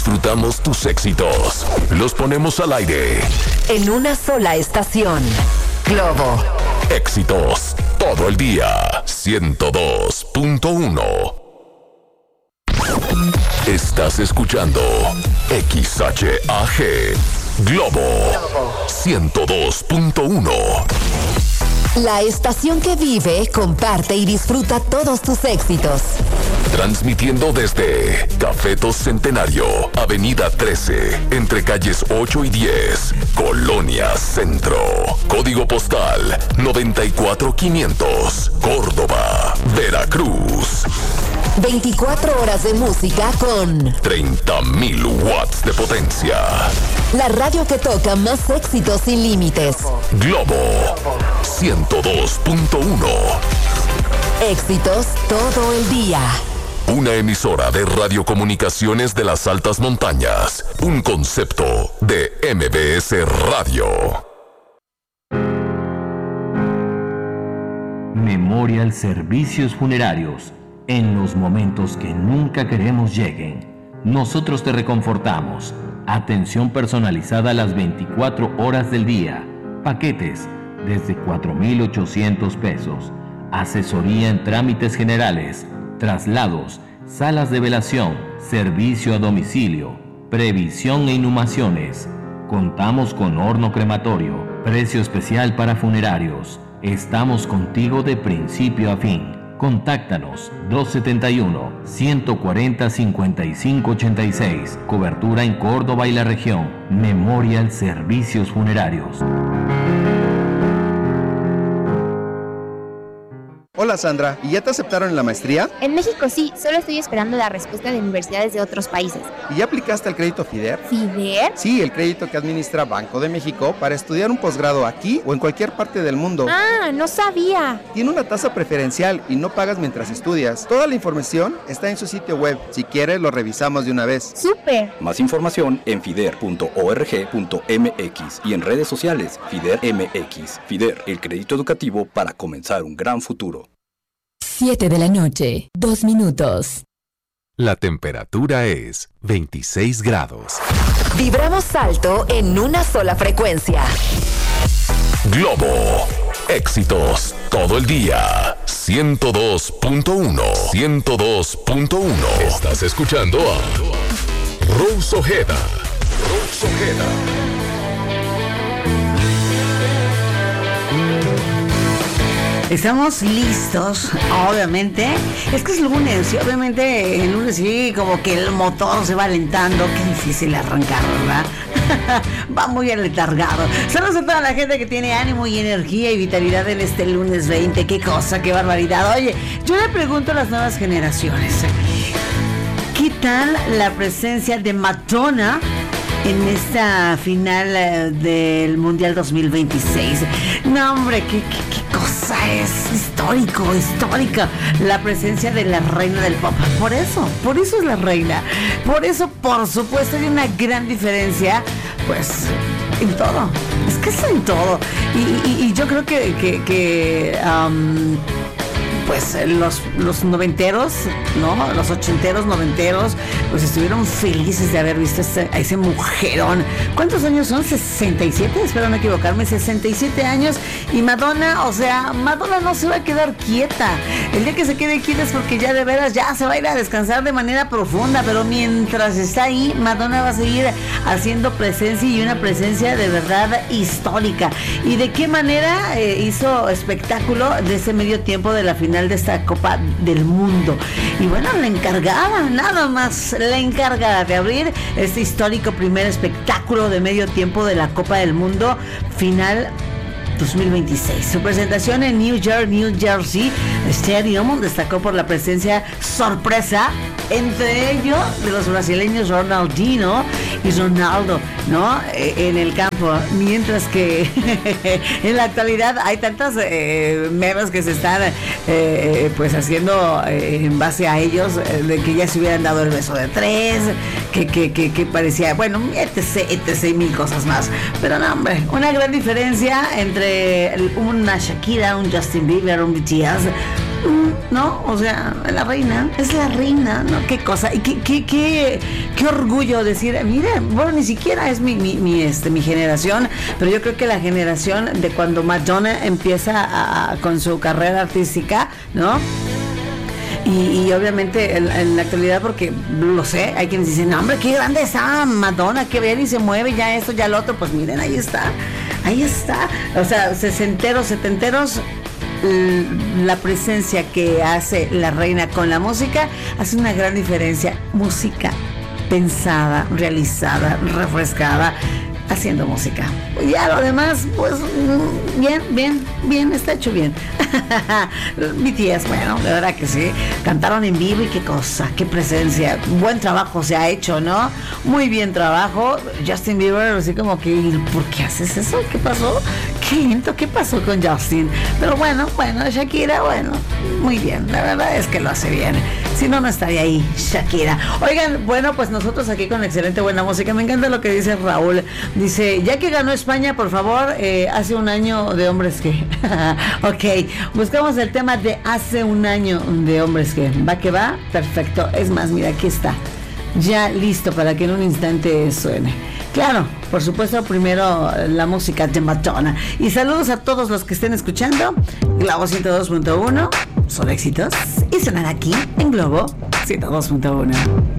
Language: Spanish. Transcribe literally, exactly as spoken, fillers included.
disfrutamos tus éxitos. Los ponemos al aire. En una sola estación. Globo. Éxitos todo el día. ciento dos punto uno. Estás escuchando X H A G Globo ciento dos punto uno. La estación que vive, comparte y disfruta todos tus éxitos. Transmitiendo desde Cafetos Centenario, Avenida trece, entre calles ocho y diez, Colonia Centro. Código postal noventa y cuatro quinientos, Córdoba, Veracruz. veinticuatro horas de música con treinta mil watts de potencia. La radio que toca más éxitos sin límites. Globo ciento dos punto uno. Éxitos todo el día. Una emisora de radiocomunicaciones de las altas montañas. Un concepto de M B S Radio. Memorial Servicios Funerarios. En los momentos que nunca queremos lleguen, nosotros te reconfortamos. Atención personalizada a las veinticuatro horas del día. Paquetes desde cuatro mil ochocientos pesos. Asesoría en trámites generales, traslados, salas de velación, servicio a domicilio, previsión e inhumaciones. Contamos con horno crematorio, precio especial para funerarios. Estamos contigo de principio a fin. Contáctanos dos setenta y uno, ciento cuarenta, cincuenta y cinco ochenta y seis. Cobertura en Córdoba y la región. Memorial Servicios Funerarios. Hola Sandra, ¿y ya te aceptaron en la maestría? En México sí, solo estoy esperando la respuesta de universidades de otros países. ¿Y ya aplicaste al crédito FIDER? ¿FIDER? Sí, el crédito que administra Banco de México para estudiar un posgrado aquí o en cualquier parte del mundo. Ah, no sabía. Tiene una tasa preferencial y no pagas mientras estudias. Toda la información está en su sitio web. Si quieres, lo revisamos de una vez. ¡Súper! Más información en fider punto org punto m x y en redes sociales FIDER M X. FIDER, el crédito educativo para comenzar un gran futuro. siete de la noche, dos minutos. La temperatura es veintiséis grados. Vibramos alto en una sola frecuencia. Globo. Éxitos todo el día. ciento dos punto uno. ciento dos punto uno. Estás escuchando a Rose Ojeda. Rose Ojeda. Estamos listos, obviamente. Es que es lunes y obviamente el lunes sí, como que el motor se va alentando. Qué difícil arrancar, ¿verdad? Va muy aletargado. Saludos a toda la gente que tiene ánimo y energía y vitalidad en este lunes veinte. Qué cosa, qué barbaridad. Oye, yo le pregunto a las nuevas generaciones, ¿qué tal la presencia de Madonna en esta final uh, del Mundial dos mil veintiséis? No, hombre, qué, qué, qué cosa es histórico, histórica la presencia de la reina del pop. Por eso, por eso es la reina. Por eso, por supuesto, hay una gran diferencia, pues, en todo. Es que es en todo. Y, y, y yo creo que, que, que um, pues los, los noventeros, ¿no? Los ochenteros, noventeros, pues estuvieron felices de haber visto ese, a ese mujerón. ¿Cuántos años son? ¿sesenta y siete? Espero no equivocarme, sesenta y siete años. Y Madonna, o sea, Madonna no se va a quedar quieta. El día que se quede quieta es porque ya de veras ya se va a ir a descansar de manera profunda, pero mientras está ahí, Madonna va a seguir haciendo presencia y una presencia de verdad histórica. ¿Y de qué manera eh, hizo espectáculo de ese medio tiempo de la final de esta Copa del Mundo? Y bueno, la encargada, nada más, la encargada de abrir este histórico primer espectáculo de medio tiempo de la Copa del Mundo, final dos mil veintiséis. Su presentación en New York, New Jersey Stadium destacó por la presencia sorpresa, entre ellos de los brasileños Ronaldinho y Ronaldo, ¿no? En el campo, mientras que en la actualidad hay tantas eh, memes que se están eh, pues haciendo eh, en base a ellos, eh, de que ya se hubieran dado el beso de tres, que, que, que, que parecía, bueno, etc, etc, mil cosas más. Pero no, hombre, una gran diferencia entre una Shakira, un Justin Bieber, un B T S. ¿no? O sea, la reina, es la reina, ¿no? Qué cosa, y qué, qué, qué, qué orgullo decir, mire, bueno, ni siquiera es mi, mi, mi, este, mi generación, pero yo creo que la generación de cuando Madonna empieza a, a, con su carrera artística, ¿no? Y, y obviamente en, en la actualidad, porque lo sé, hay quienes dicen, no, hombre, qué grande está Madonna, que bien y se mueve ya esto, ya lo otro. Pues miren, ahí está, ahí está. O sea, sesenteros, setenteros, la presencia que hace la reina con la música hace una gran diferencia. Música pensada, realizada, refrescada, haciendo música. Y ya lo demás, pues bien, bien, bien, está hecho bien. B T S, bueno, de verdad que sí, cantaron en vivo y qué cosa, qué presencia, buen trabajo se ha hecho, ¿no? Muy bien trabajo. Justin Bieber, así como que, ¿por qué haces eso? ¿Qué pasó? Qué lento, ¿qué pasó con Justin? Pero bueno, bueno, Shakira, bueno, muy bien, la verdad es que lo hace bien. Si no, no estaría ahí Shakira. Oigan, bueno, pues nosotros aquí con excelente buena música. Me encanta lo que dice Raúl. Dice, ya que ganó España, por favor, eh, hace un año de hombres que. Ok, buscamos el tema de hace un año de hombres que. ¿Va que va? Perfecto. Es más, mira, aquí está. Ya listo para que en un instante suene. Claro, por supuesto, primero la música de Madonna. Y saludos a todos los que estén escuchando. Globo ciento dos punto uno. Son éxitos. Y sonan aquí en Globo ciento dos punto uno.